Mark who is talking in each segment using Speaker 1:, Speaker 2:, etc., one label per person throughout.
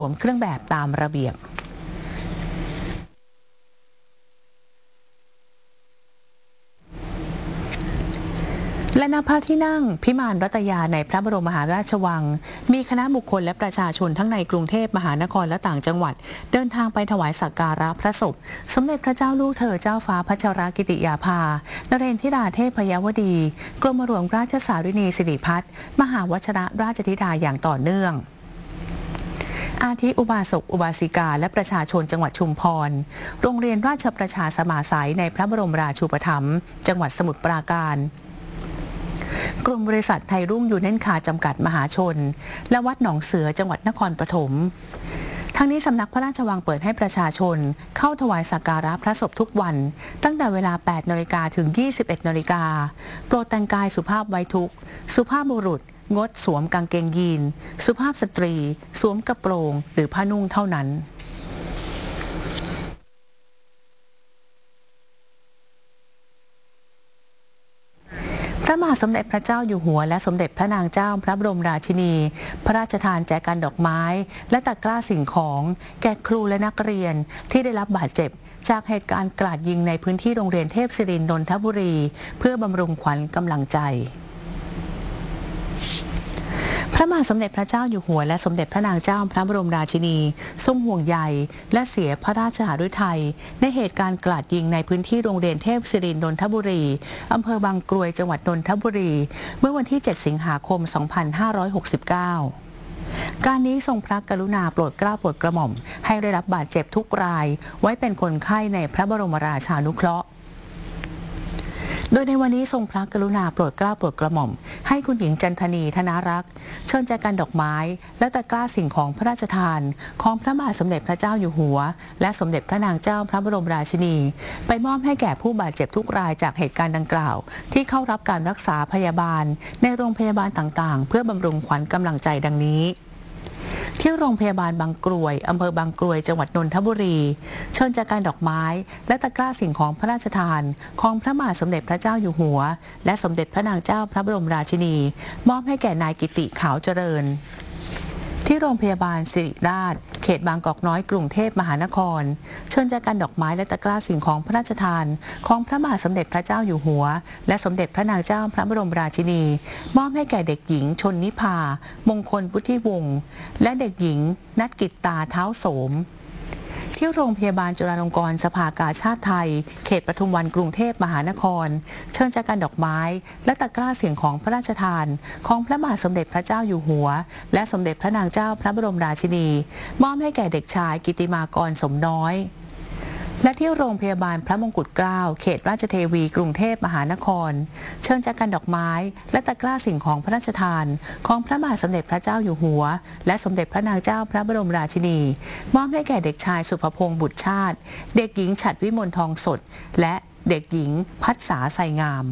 Speaker 1: สวมเครื่องแบบตามระเบียบและณพระที่นั่งพิมานรัตยาในพระบรมมหาราชวังมีคณะบุคคลและประชาชนทั้งในกรุงเทพมหานครและต่างจังหวัดเดินทางไปถวายสักการะพระศพสมเด็จพระเจ้าลูกเธอเจ้าฟ้าพัชรกิติยาภานเรนธิดาเทพยวดีกรมหลวงราชสารินีสิริพัฒน์มหาวชรราชธิดาอย่างต่อเนื่องอาทิอุบาสกอุบาสิกาและประชาชนจังหวัดชุมพรโรงเรียนราชประชาสมาสัยในพระบรมราชูปถัมภ์จังหวัดสมุทรปราการกลุ่มบริษัทไทยรุ่งยูเนนคาจำกัดมหาชนและวัดหนองเสือจังหวัดนครปฐมทั้งนี้สำนักพระราชวังเปิดให้ประชาชนเข้าถวายสักการะพระศพทุกวันตั้งแต่เวลา 8 นาฬิกาถึง 21 นาฬิกาโปรดแต่งกายสุภาพไว้ทุกข์สุภาพบุรุษงดสวมกางเกงยีนสุภาพสตรีสวมกระโปรงหรือผ้านุ่งเท่านั้นพระมหาสมเด็จพระเจ้าอยู่หัวและสมเด็จพระนางเจ้าพระบรมราชินีพระราชทานแจกันดอกไม้และตะกร้าสิ่งของแก่ครูและนักเรียนที่ได้รับบาดเจ็บจากเหตุการณ์กราดยิงในพื้นที่โรงเรียนเทพศิรินทร์นนทบุรีเพื่อบำรุงขวัญกำลังใจพระมหาสมเด็จพระเจ้าอยู่หัวและสมเด็จพระนางเจ้าพระบรมราชินีทรงห่วงใยและเสียพระราชหฤทัยในเหตุการณ์กราดยิงในพื้นที่โรงเรียนเทพศิรินทร์นนทบุรีอำเภอบางกรวยจังหวัดนนทบุรีเมื่อวันที่ 7 สิงหาคม 2569 การนี้ทรงพระกรุณาโปรดเกล้าโปรดกระหม่อมให้ได้รับบาดเจ็บทุกรายไว้เป็นคนไข้ในพระบรมราชานุเคราะห์โดยในวันนี้ทรงพระกรุณาโปรดเกล้าโปรดกระหม่อมให้คุณหญิงจันทนีธนารักษ์เชิญแจกันดอกไม้และตะกร้าสิ่งของพระราชทานของพระมหาสมเด็จพระเจ้าอยู่หัวและสมเด็จพระนางเจ้าพระบรมราชินีไปมอบให้แก่ผู้บาดเจ็บทุกรายจากเหตุการณ์ดังกล่าวที่เข้ารับการรักษาพยาบาลในโรงพยาบาลต่างๆเพื่อบำรุงขวัญกำลังใจดังนี้ที่โรงพยาบาลบางกรวยอำเภอบางกรวยจังหวัดนนทบุรีเชิญจากการดอกไม้และตะกร้าสิ่งของพระราชทานของพระมหาสมเด็จพระเจ้าอยู่หัวและสมเด็จพระนางเจ้าพระบรมราชินีมอบให้แก่นายกิติขาวเจริญที่โรงพยาบาลสิริราชเขตบางกอกน้อยกรุงเทพมหานครเชิญจากการดอกไม้และตะกร้าสิ่งของพระราชทานของพระมหาสมเด็จพระเจ้าอยู่หัวและสมเด็จพระนางเจ้าพระบรมราชินีมอบให้แก่เด็กหญิงชนนิภามงคลพุทธิวงศ์และเด็กหญิงนัทกิตตาเท้าโสมที่โรงพยาบาลจุฬาลงกรณ์สภากาชาดไทยเขตปทุมวันกรุงเทพมหานครเชิญจากการดอกไม้และตะกร้าสิ่งของพระราชทานของพระมหาสมเด็จพระเจ้าอยู่หัวและสมเด็จพระนางเจ้าพระบรมราชินีมอบให้แก่เด็กชายกิติมากรสมน้อยและที่โรงพยาบาลพระมงกุฎเกล้าเขตราชเทวีกรุงเทพมหานครเชิญจากการดอกไม้และตะกร้าสิ่งของพระราชทานของพระมหาสมเด็จพระเจ้าอยู่หัวและสมเด็จพระนางเจ้าพระบรมราชินีมอบให้แก่เด็กชายสุภพงศ์บุตรชาติเด็กหญิงฉัตรวิมลทองสดและเด็กหญิงพัฒษาไสงาม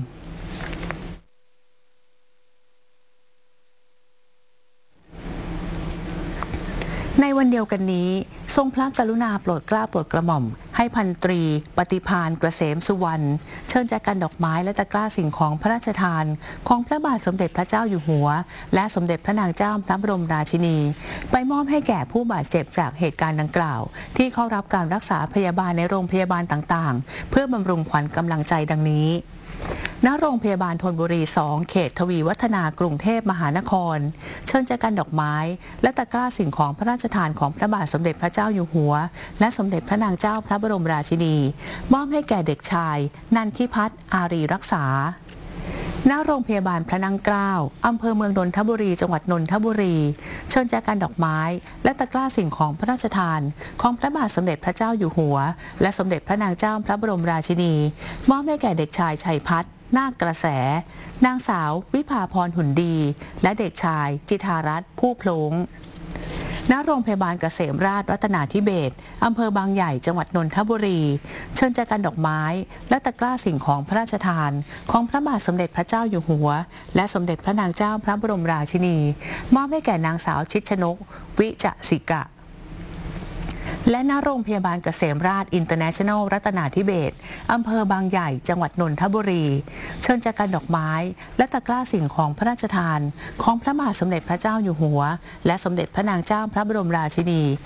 Speaker 1: ในวันเดียวกันนี้ทรงพระกรุณาโปรดเกล้าโปรดกระหม่อมให้พันตรีปฏิภาณเกษมสุวรรณเชิญจากการดอกไม้และตะกร้าสิ่งของพระราชทานของพระบาทสมเด็จพระเจ้าอยู่หัวและสมเด็จพระนางเจ้าพระบรมราชินีไปมอบให้แก่ผู้บาดเจ็บจากเหตุการณ์ดังกล่าวที่เข้ารับการรักษาพยาบาลในโรงพยาบาลต่างๆเพื่อบำรุงขวัญกำลังใจดังนี้ณโรงพยาบาลธนบุรี 2 เขตทวีวัฒนากรุงเทพมหานครเชิญจากการดอกไม้และตะกร้าสิ่งของพระราชทานของพระบาทสมเด็จพระเจ้าอยู่หัวและสมเด็จพระนางเจ้าพระบรมราชินีมอบให้แก่เด็กชายนันทิพัฒน์อารีรักษาณโรงพยาบาลพระนั่งเกล้าอำเภอเมืองนนทบุรีจังหวัดนนทบุรีเชิญจากการดอกไม้และตะกร้าสิ่งของพระราชทานของพระบาทสมเด็จพระเจ้าอยู่หัวและสมเด็จพระนางเจ้าพระบรมราชินีมอบให้แก่เด็กชายชัยพัฒน์นาคกระแสนางสาววิภาพรหุ่นดีและเด็กชายจิธารัตน์ผู้โพลงณโรงพยาบาลเกษมราษฎร์รัตนาธิเบศรอำเภอบางใหญ่จังหวัดนนทบุรีเชิญจากการดอกไม้และตะกร้าสิ่งของพระราชทานของพระบาทสมเด็จพระเจ้าอยู่หัวและสมเด็จพระนางเจ้าพระบรมราชินีมอบให้แก่นางสาวชิดชนกวิจสิกะและณโรงพยาบาลเกษมราษฎร์อินเตอร์เนชั่นแนลรัตนาธิเบศรอำเภอบางใหญ่จังหวัดนนทบุรีเชิญจากการดอกไม้และตะกร้าสิ่งของพระราชทานของพระมหาสมเด็จพระเจ้าอยู่หัวและสมเด็จพระนางเจ้าพระบรมราชินี